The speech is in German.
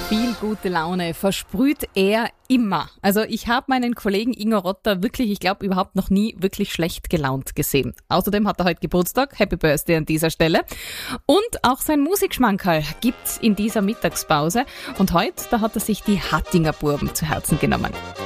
Viel gute Laune versprüht er immer. Also ich habe meinen Kollegen Ingo Rotter wirklich, ich glaube, überhaupt noch nie wirklich schlecht gelaunt gesehen. Außerdem hat er heute Geburtstag. Happy Birthday an dieser Stelle. Und auch sein Musikschmankerl gibt's in dieser Mittagspause. Und heute, da hat er sich die Hattinger Burben zu Herzen genommen.